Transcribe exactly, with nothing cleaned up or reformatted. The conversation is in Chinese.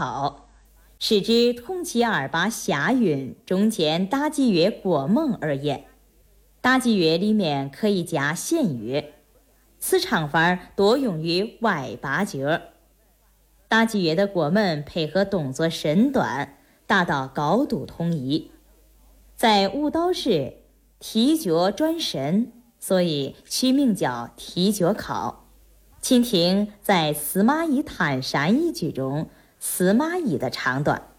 考，使之通其耳拔霞韵，中间搭髻曰果梦而言。搭髻乐里面可以加弦乐，此唱法多用于外八角。搭髻乐的过门配合动作身段，达到高度统一。在舞蹈时踢脚转身，所以取名叫踢脚靠。请听在司马懿探山一句中司马懿的唱段。